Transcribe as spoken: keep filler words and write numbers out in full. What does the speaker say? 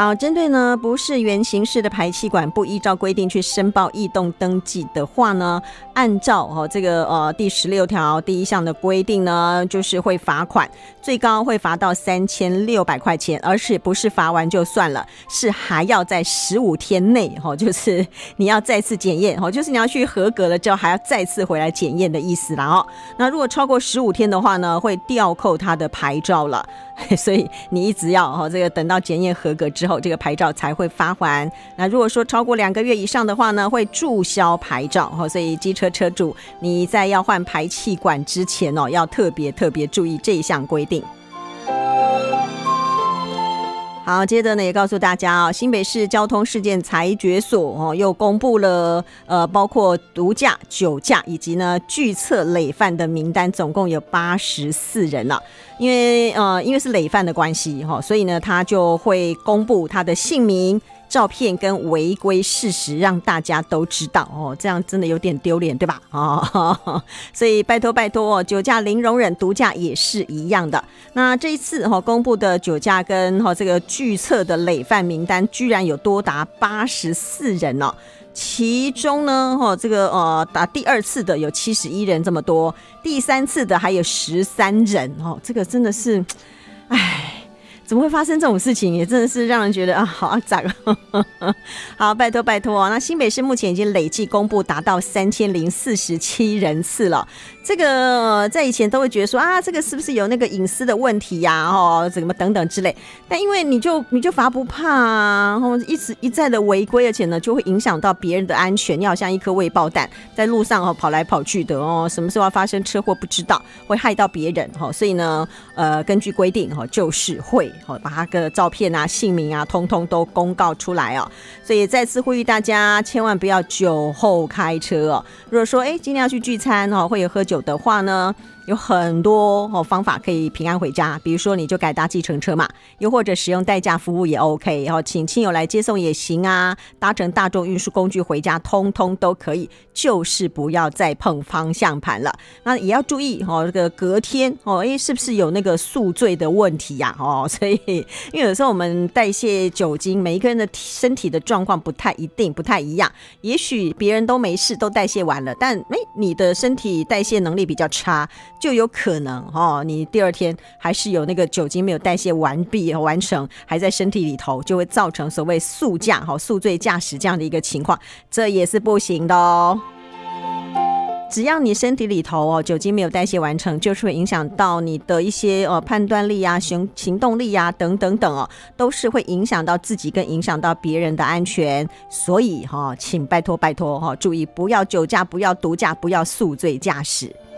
好，针对呢不是原形式的排气管不依照规定去申报异动登记的话呢，按照、哦、这个呃第十六条第一项的规定呢，就是会罚款，最高会罚到三千六百块钱，而且不是罚完就算了，是还要在十五天内、哦、就是你要再次检验、哦、就是你要去合格了之后还要再次回来检验的意思啦、哦、那如果超过十五天的话呢，会吊扣他的牌照了，所以你一直要、哦、这个等到检验合格之后，这个牌照才会发还。那如果说超过两个月以上的话呢，会注销牌照、哦、所以机车车主你在要换排气管之前、哦、要特别特别注意这一项规定。好，接着呢也告诉大家哦，新北市交通事件裁决所哦又公布了呃包括毒驾、酒驾以及呢拒测累犯的名单，总共有八十四人了。因为呃因为是累犯的关系哈、哦，所以呢他就会公布他的姓名、照片跟违规事实，让大家都知道哦，这样真的有点丢脸，对吧？哦，呵呵，所以拜托拜托哦，酒驾零容忍，毒驾也是一样的。那这一次哈、哦、公布的酒驾跟哈、哦、这个拒测的累犯名单，居然有多达八十四人哦。其中呢，哦，这个呃，打第二次的有七十一人这么多，第三次的还有十三人哦，这个真的是，唉。怎么会发生这种事情，也真的是让人觉得啊，好肮脏。好，拜托拜托、哦、那新北市目前已经累计公布达到三千零四十七人次了。这个、呃、在以前都会觉得说啊，这个是不是有那个隐私的问题呀、啊？哦，怎么等等之类。但因为你就你就罚不怕啊，然后一直一再的违规，而且呢就会影响到别人的安全，要像一颗未爆弹在路上哦跑来跑去的哦，什么时候要发生车祸不知道，会害到别人哦。所以呢，呃，根据规定哦，就是会。把他的照片啊、姓名啊，通通都公告出来哦。所以再次呼吁大家，千万不要酒后开车哦。如果说哎今天要去聚餐哦，会有喝酒的话呢，有很多、哦、方法可以平安回家，比如说你就改搭计程车嘛，又或者使用代驾服务也 OK、哦、请亲友来接送也行啊，搭乘大众运输工具回家通通都可以，就是不要再碰方向盘了。那也要注意、哦、这个隔天、哦、诶是不是有那个宿醉的问题呀、啊哦？所以因为有时候我们代谢酒精，每一个人的身体的状况不太一定不太一样，也许别人都没事都代谢完了，但诶你的身体代谢能力比较差，就有可能、哦、你第二天还是有那个酒精没有代谢完毕完成，还在身体里头，就会造成所谓宿驾、哦、宿醉驾驶这样的一个情况，这也是不行的哦。只要你身体里头哦酒精没有代谢完成，就是会影响到你的一些呃判断力啊、行行动力啊等等等哦，都是会影响到自己跟影响到别人的安全。所以哈、哦，请拜托拜托哈、哦，注意不要酒驾、不要毒驾、不要宿醉驾驶。